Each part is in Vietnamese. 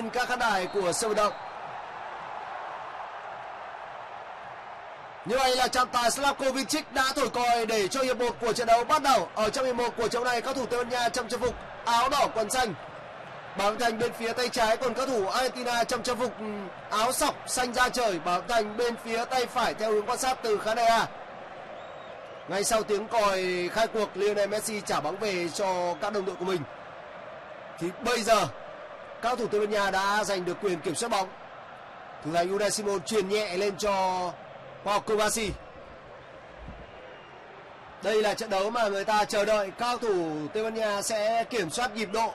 trên các khán đài của sân vận động. Như vậy là trọng tài Slavko Vincic đã thổi còi để cho hiệp 1 của trận đấu bắt đầu. Ở trong hiệp 1 của trận này, các thủ Tây Ban Nha trong trang phục áo đỏ quần xanh, bảng thành bên phía tay trái, còn các thủ Argentina trong trang phục áo sọc xanh da trời, bảng thành bên phía tay phải theo hướng quan sát từ khán đài A. Ngay sau tiếng còi khai cuộc, Lionel Messi trả bóng về cho các đồng đội của mình. Thì bây giờ các thủ Tây Ban Nha đã giành được quyền kiểm soát bóng. Thủ thành Unai Simon truyền nhẹ lên cho Pau Kubasi. Đây là trận đấu mà người ta chờ đợi, cao thủ Tây Ban Nha sẽ kiểm soát nhịp độ.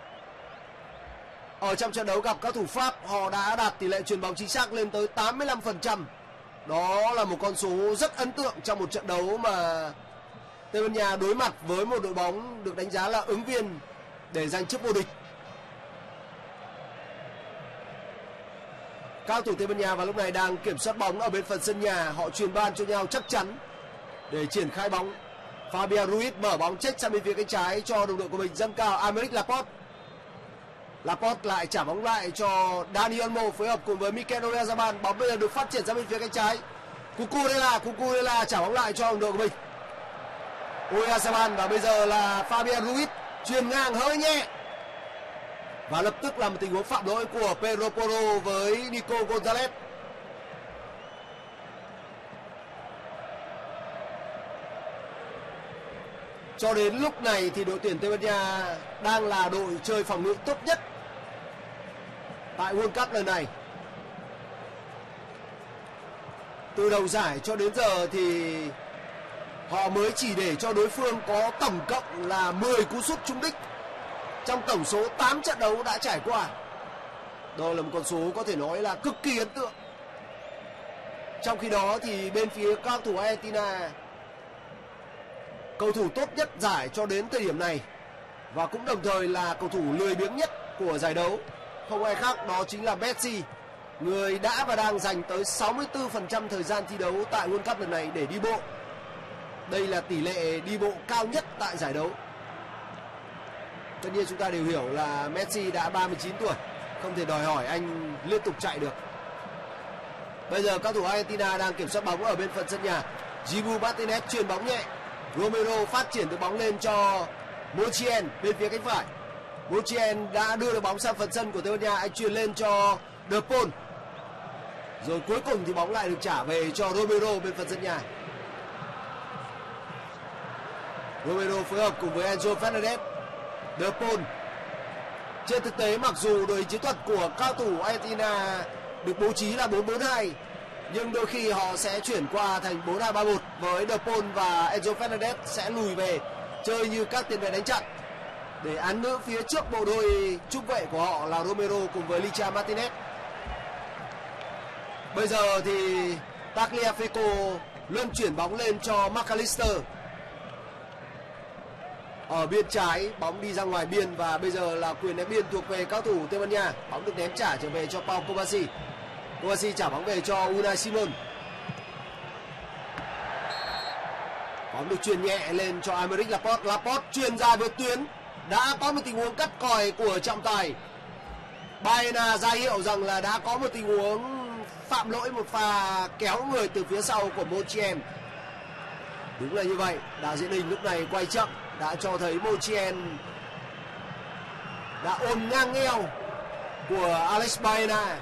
Ở trong trận đấu gặp các thủ Pháp, họ đã đạt tỷ lệ chuyền bóng chính xác lên tới 85%. Đó là một con số rất ấn tượng trong một trận đấu mà Tây Ban Nha đối mặt với một đội bóng được đánh giá là ứng viên để giành chức vô địch. Cao thủ Tây Ban Nha vào lúc này đang kiểm soát bóng ở bên phần sân nhà. Họ truyền ban cho nhau chắc chắn để triển khai bóng. Fabian Ruiz mở bóng check sang bên phía cánh trái cho đồng đội của mình, dâng cao Aymeric Laporte. Laporte lại trả bóng lại cho Dani Olmo phối hợp cùng với Mikel Oyarzabal. Bóng bây giờ được phát triển ra bên phía cánh trái. Cucurella trả bóng lại cho đồng đội của mình, Oyarzabal, và bây giờ là Fabian Ruiz chuyền ngang hơi nhẹ. Và lập tức là một tình huống phạm lỗi của Pedro Porro với Nico Gonzalez. Cho đến lúc này thì đội tuyển Tây Ban Nha đang là đội chơi phòng ngự tốt nhất tại World Cup lần này. Từ đầu giải cho đến giờ thì họ mới chỉ để cho đối phương có tổng cộng là 10 cú sút trúng đích trong tổng số 8 trận đấu đã trải qua. Đó là một con số có thể nói là cực kỳ ấn tượng. Trong khi đó thì bên phía các thủ Argentina, cầu thủ tốt nhất giải cho đến thời điểm này và cũng đồng thời là cầu thủ lười biếng nhất của giải đấu, không ai khác đó chính là Messi, người đã và đang dành tới 64% thời gian thi đấu tại World Cup lần này để đi bộ. Đây là tỷ lệ đi bộ cao nhất tại giải đấu. Tất nhiên chúng ta đều hiểu là Messi đã 39 tuổi, không thể đòi hỏi anh liên tục chạy được. Bây giờ các thủ Argentina đang kiểm soát bóng ở bên phần sân nhà. Dibu Martinez chuyền bóng nhẹ. Romero phát triển được bóng lên cho Mochien bên phía cánh phải. Mochien đã đưa được bóng sang phần sân của Tây Ban Nha, anh chuyền lên cho De Paul. Rồi cuối cùng thì bóng lại được trả về cho Romero bên phần sân nhà. Romero phối hợp cùng với Enzo Fernandez. De Paul. Trên thực tế mặc dù đội hình chiến thuật của cao thủ Argentina được bố trí là 4-4-2, nhưng đôi khi họ sẽ chuyển qua thành 4-2-3-1 với De Paul và Enzo Fernandez sẽ lùi về chơi như các tiền vệ đánh chặn để án ngữ phía trước bộ đôi trung vệ của họ là Romero cùng với Licha Martinez. Bây giờ thì Tagliafico luân chuyển bóng lên cho McAllister. Ở biên trái, bóng đi ra ngoài biên và bây giờ là quyền ném biên thuộc về các thủ Tây Ban Nha. Bóng được ném trả trở về cho Pau Kubasi. Kubasi trả bóng về cho Unai Simon. Bóng được chuyền nhẹ lên cho Aymeric Laporte. Laporte chuyền ra với tuyến. Đã có một tình huống cắt còi của trọng tài. Baena ra hiệu rằng là đã có một tình huống phạm lỗi, một pha kéo người từ phía sau của Mochien. Đúng là như vậy. Đạo diễn hình lúc này quay chậm đã cho thấy Mochien đã ôm ngang eo của Alex Baena.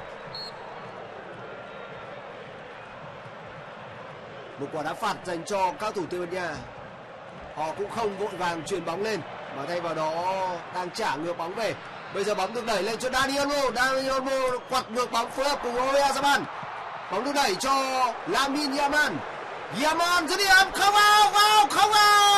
Một quả đá phạt dành cho các thủ Tây Ban Nha. Họ cũng không vội vàng chuyền bóng lên mà thay vào đó đang trả ngược bóng về. Bây giờ bóng được đẩy lên cho Dani Olmo. Dani Olmo quặt ngược bóng phối hợp cùng Oyarzabal. Bóng được đẩy cho Lamine Yamal. Yamal dứt điểm, không vào.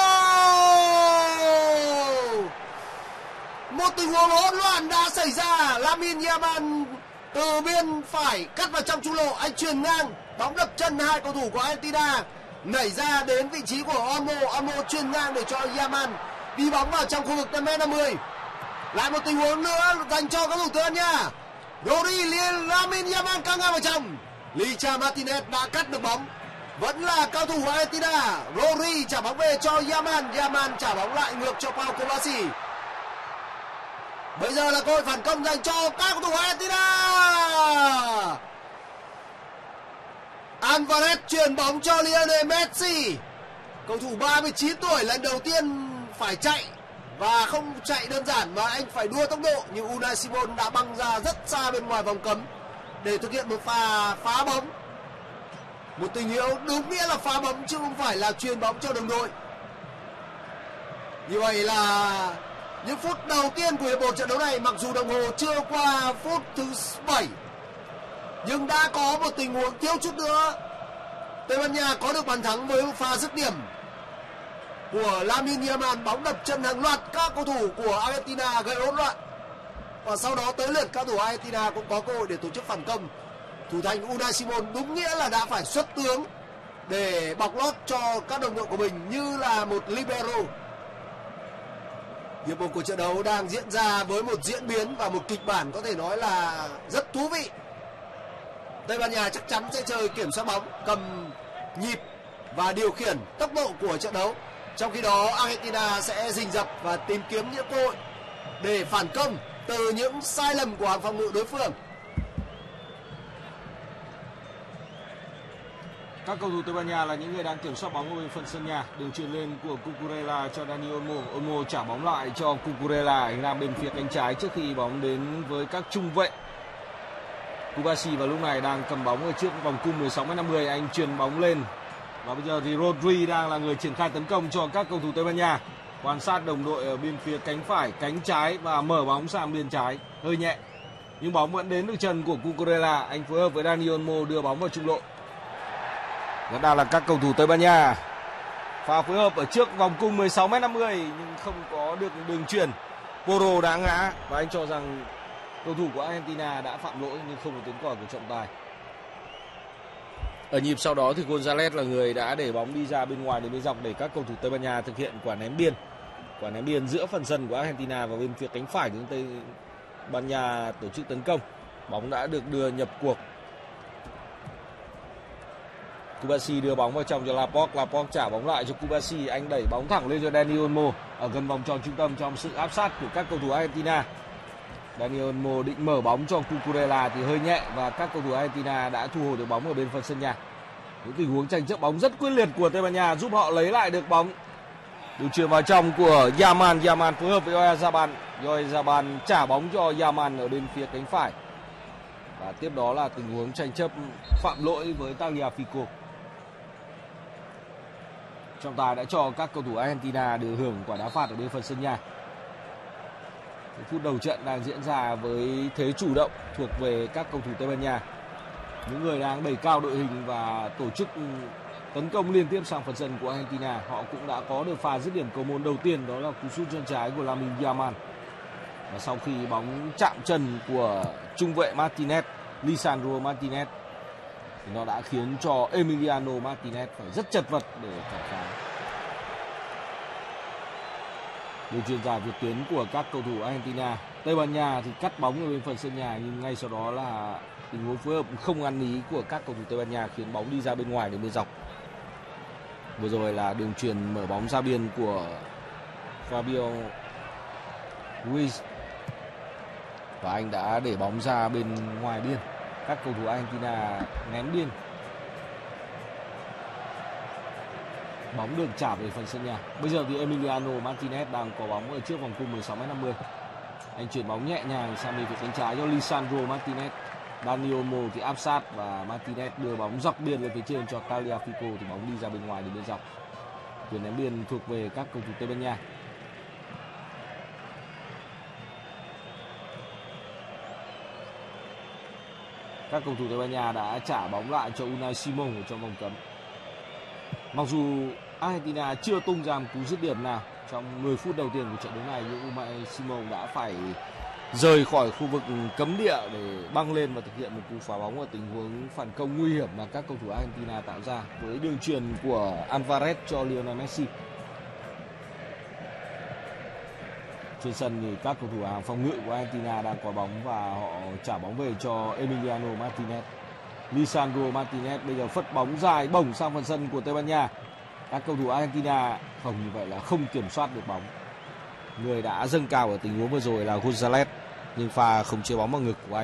Một tình huống hỗn loạn đã xảy ra. Lamine Yamal từ biên phải cắt vào trong trung lộ, anh chuyền ngang, bóng đập chân hai cầu thủ của Argentina, nảy ra đến vị trí của Olmo chuyền ngang để cho Yamal đi bóng vào trong khu vực 5m50. Lại một tình huống nữa dành cho các thủ Tây Ban Nha. Rodri liền Lamine Yamal căng ngang vào trong. Licha Martinez đã cắt được bóng. Vẫn là cao thủ Argentina. Rodri trả bóng về cho Yamal. Yamal trả bóng lại ngược cho Pau Kubasi. Bây giờ là cơ hội phản công dành cho các cầu thủ Argentina. Alvarez chuyền bóng cho Lionel Messi. Cầu thủ 39 tuổi lần đầu tiên phải chạy, và không chạy đơn giản mà anh phải đua tốc độ, nhưng Unai Simon đã băng ra rất xa bên ngoài vòng cấm để thực hiện một pha phá bóng. Một tình huống đúng nghĩa là phá bóng chứ không phải là chuyền bóng cho đồng đội. Như vậy là những phút đầu tiên của hiệp một trận đấu này, mặc dù đồng hồ chưa qua phút thứ 7, nhưng đã có một tình huống thiếu chút nữa Tây Ban Nha có được bàn thắng với một pha dứt điểm của Lamine Yamal. Bóng đập chân hàng loạt các cầu thủ của Argentina gây hỗn loạn, và sau đó tới lượt các cầu thủ Argentina cũng có cơ hội để tổ chức phản công. Thủ thành Unai Simon đúng nghĩa là đã phải xuất tướng để bọc lót cho các đồng đội của mình như là một libero. Hiệp một của trận đấu đang diễn ra với một diễn biến và một kịch bản có thể nói là rất thú vị. Tây Ban Nha chắc chắn sẽ chơi kiểm soát bóng, cầm nhịp và điều khiển tốc độ của trận đấu. Trong khi đó Argentina sẽ rình rập và tìm kiếm những cơ hội để phản công từ những sai lầm của hàng phòng ngự đối phương. Các cầu thủ Tây Ban Nha là những người đang kiểm soát bóng ở bên phần sân nhà. Đường chuyền lên của Cucurella cho Dani Olmo. Olmo trả bóng lại cho Cucurella, anh làm bên phía cánh trái trước khi bóng đến với các trung vệ. Kubasi vào lúc này đang cầm bóng ở trước vòng cung 16m50, anh chuyền bóng lên. Và bây giờ thì Rodri đang là người triển khai tấn công cho các cầu thủ Tây Ban Nha. Quan sát đồng đội ở bên phía cánh phải, cánh trái và mở bóng sang bên trái, hơi nhẹ. Nhưng bóng vẫn đến được chân của Cucurella, anh phối hợp với Dani Olmo đưa bóng vào trung lộ. Vẫn đang là các cầu thủ Tây Ban Nha. Pha phối hợp ở trước vòng cung 16m50 nhưng không có được đường chuyền. Porro đã ngã và anh cho rằng cầu thủ của Argentina đã phạm lỗi nhưng không có tiếng còi của trọng tài. Ở nhịp sau đó thì Gonzalez là người đã để bóng đi ra bên ngoài đến bên dọc để các cầu thủ Tây Ban Nha thực hiện quả ném biên. Quả ném biên giữa phần sân của Argentina và bên phía cánh phải của Tây Ban Nha tổ chức tấn công. Bóng đã được đưa nhập cuộc. Kubasi đưa bóng vào trong cho Laporte. Laporte trả bóng lại cho Kubasi. Anh đẩy bóng thẳng lên cho Dani Olmo ở gần vòng tròn trung tâm trong sự áp sát của các cầu thủ Argentina. Dani Olmo định mở bóng cho Cucurella thì hơi nhẹ và các cầu thủ Argentina đã thu hồi được bóng ở bên phần sân nhà. Những tình huống tranh chấp bóng rất quyết liệt của Tây Ban Nha giúp họ lấy lại được bóng. Đường chuyền vào trong của Yamal. Yamal phối hợp với Oyarzabal. Oyarzabal trả bóng cho Yamal ở bên phía cánh phải. Và tiếp đó là tình huống tranh chấp phạm lỗi với Tagliafico. Trọng tài đã cho các cầu thủ Argentina được hưởng quả đá phạt ở bên phần sân nhà. Phút đầu trận đang diễn ra với thế chủ động thuộc về các cầu thủ Tây Ban Nha. Những người đang đẩy cao đội hình và tổ chức tấn công liên tiếp sang phần sân của Argentina. Họ cũng đã có được pha dứt điểm cầu môn đầu tiên, đó là cú sút chân trái của Lamine Yamal. Và sau khi bóng chạm chân của trung vệ Martinez, Lisandro Martinez, thì nó đã khiến cho Emiliano Martinez phải rất chật vật để cản phá. Đường chuyền dài vượt tuyến của các cầu thủ Argentina. Tây Ban Nha thì cắt bóng ở bên phần sân nhà, nhưng ngay sau đó là tình huống phối hợp không ăn ý của các cầu thủ Tây Ban Nha khiến bóng đi ra bên ngoài đến bên dọc. Vừa rồi là đường chuyền mở bóng ra biên của Fabio Ruiz và anh đã để bóng ra bên ngoài biên. Các cầu thủ Argentina ném biên. Bóng được trả về phần sân nhà. Bây giờ thì Emiliano Martinez đang có bóng ở trước vòng cung 16m50. Anh chuyển bóng nhẹ nhàng sang bên phía cánh trái cho Lisandro Martinez. Dani Olmo thì áp sát và Martinez đưa bóng dọc biên về phía trên cho Tagliafico thì bóng đi ra bên ngoài đến bên dọc. Quyền ném biên thuộc về các cầu thủ Tây Ban Nha. Các cầu thủ Tây Ban Nha đã trả bóng lại cho Unai Simon ở trong vòng cấm. Mặc dù Argentina chưa tung ra một cú dứt điểm nào trong 10 phút đầu tiên của trận đấu này, nhưng Unai Simon đã phải rời khỏi khu vực cấm địa để băng lên và thực hiện một cú phá bóng ở tình huống phản công nguy hiểm mà các cầu thủ Argentina tạo ra với đường chuyền của Alvarez cho Lionel Messi. Trên sân thì các cầu thủ hàng phòng ngự của Argentina đang có bóng và họ trả bóng về cho Emiliano Martinez. Lisandro Martinez bây giờ phất bóng dài bổng sang phần sân của Tây Ban Nha. Các cầu thủ Argentina không như vậy là không kiểm soát được bóng. Người đã dâng cao ở tình huống vừa rồi là Gonzalez, nhưng pha không chế bóng vào ngực của anh